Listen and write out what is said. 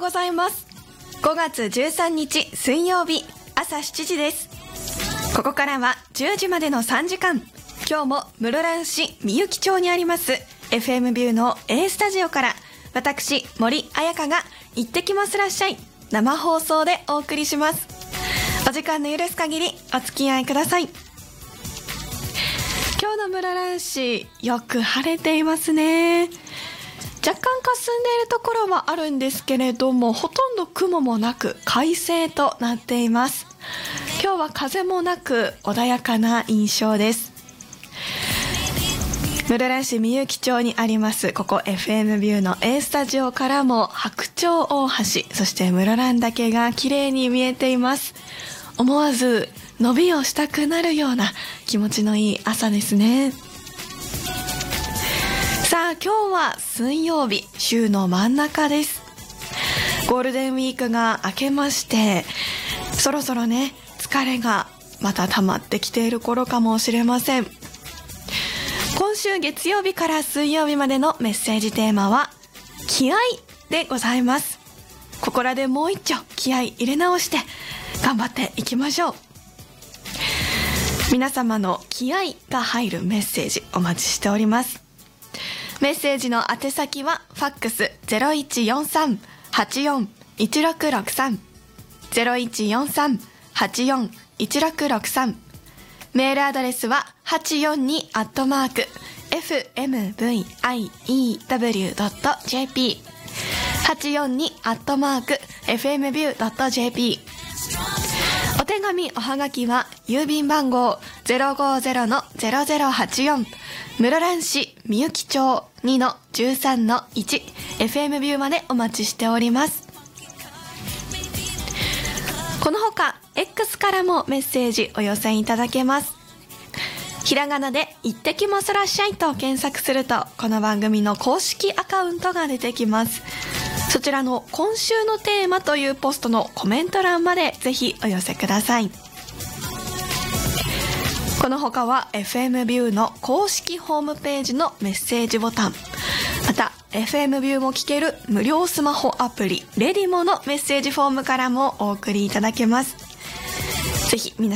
ございます。5月13日水曜日朝7時です。ここからは10時までの3時間、今日も室蘭市みゆき町にあります FM ビューの A スタジオから私森彩香が行ってきますらっしゃい生放送でお送りします。お時間の許す限りお付き合いください。今日の室蘭市よく晴れていますね。若干霞んでいるところはあるんですけれども、ほとんど雲もなく快晴となっています。今日は風もなく穏やかな印象です。室蘭市みゆき町にありますここ FM ビューの A スタジオからも白鳥大橋、そして室蘭岳が綺麗に見えています。思わず伸びをしたくなるような気持ちのいい朝ですね。さあ今日は水曜日、週の真ん中です。ゴールデンウィークが明けまして、そろそろね疲れがまた溜まってきている頃かもしれません。今週月曜日から水曜日までのメッセージテーマは気合でございます。ここらでもう一丁気合入れ直して頑張っていきましょう。皆様の気合が入るメッセージお待ちしております。メッセージの宛先はファックス 0143-841663 0143-841663、メールアドレスは842@fmview.jp 842@fmview.jp。 お手紙おはがきは郵便番号 050-0084 室蘭市みゆき町 2-13-1 FM ビューまでお待ちしております。このほか X からもメッセージお寄せいただけます。ひらがなで行ってきますらっしゃいと検索するとこの番組の公式アカウントが出てきます。そちらの今週のテーマというポストのコメント欄までぜひお寄せください。この他は FM ビューの公式ホームページのメッセージボタン、また FM ビューも聞ける無料スマホアプリレディモのメッセージフォームからもお送りいただけます。ぜひ皆